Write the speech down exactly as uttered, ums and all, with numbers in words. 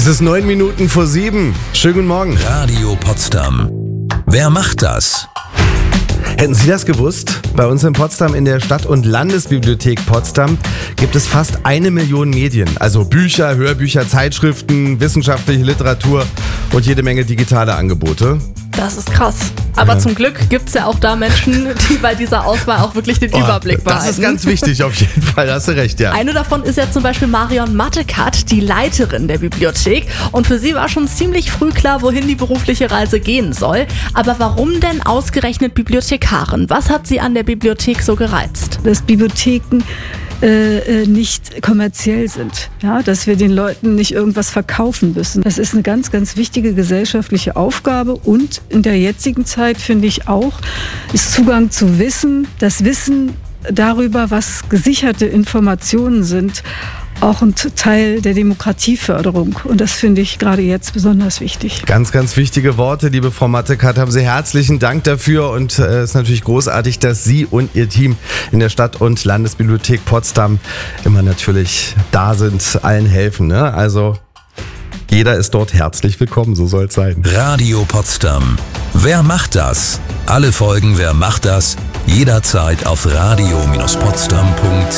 Es ist neun Minuten vor sieben. Schönen guten Morgen. Radio Potsdam. Wer macht das? Hätten Sie das gewusst? Bei uns in Potsdam in der Stadt- und Landesbibliothek Potsdam gibt es fast eine Million Medien. Also Bücher, Hörbücher, Zeitschriften, wissenschaftliche Literatur und jede Menge digitale Angebote. Das ist krass. Aber Ja. zum Glück gibt es ja auch da Menschen, die bei dieser Auswahl auch wirklich den Oh, Überblick behalten. das ist ganz wichtig auf jeden Fall, da hast du recht, ja. Eine davon ist ja zum Beispiel Marion Mattekat, die Leiterin der Bibliothek. Und für sie war schon ziemlich früh klar, wohin die berufliche Reise gehen soll. Aber warum denn ausgerechnet Bibliothekarin? Was hat sie an der Bibliothek so gereizt? Dass Bibliotheken äh, nicht kommerziell sind, ja, dass wir den Leuten nicht irgendwas verkaufen müssen. Das ist eine ganz, ganz wichtige gesellschaftliche Aufgabe und in der jetzigen Zeit finde ich auch, ist Zugang zu Wissen, das Wissen darüber, was gesicherte Informationen sind, auch ein Teil der Demokratieförderung. Und das finde ich gerade jetzt besonders wichtig. Ganz, ganz wichtige Worte, liebe Frau Mattekat. Haben Sie herzlichen Dank dafür und es äh, ist natürlich großartig, dass Sie und Ihr Team in der Stadt- und Landesbibliothek Potsdam immer natürlich da sind, allen helfen. Ne? Also jeder ist dort herzlich willkommen, so soll es sein. Radio Potsdam. Wer macht das? Alle Folgen Wer macht das? Jederzeit auf radio Bindestrich potsdam punkt